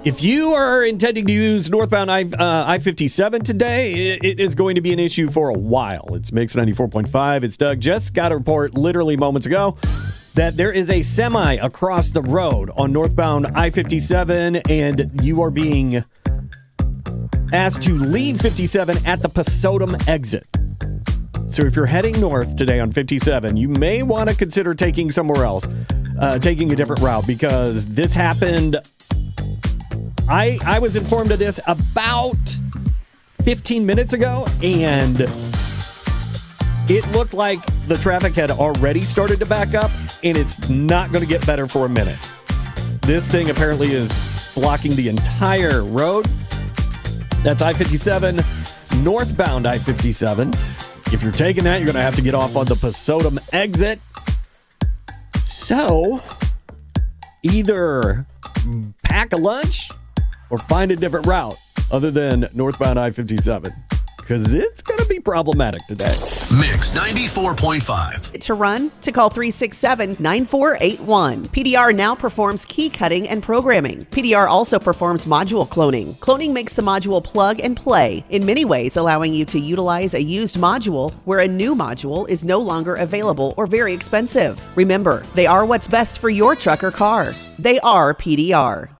If you are intending to use northbound I-57 today, it is going to be an issue for a while. It's Mix 94.5. It's Doug. Just got a report literally moments ago that there is a semi across the road on northbound I-57, and you are being asked to leave 57 at the Pasodum exit. So if you're heading north today on 57, you may want to consider taking somewhere else, taking a different route, because this happened. I was informed of this about 15 minutes ago, and it looked like the traffic had already started to back up, and it's not going to get better for a minute. This thing apparently is blocking the entire road. That's I-57, northbound I-57. If you're taking that, you're going to have to get off on the Pasodum exit. So, either pack a lunch or find a different route other than northbound I-57, because it's going to be problematic today. Mix 94.5. To run, to call 367-9481. PDR now performs key cutting and programming. PDR also performs module cloning. Cloning makes the module plug and play, in many ways allowing you to utilize a used module where a new module is no longer available or very expensive. Remember, they are what's best for your truck or car. They are PDR.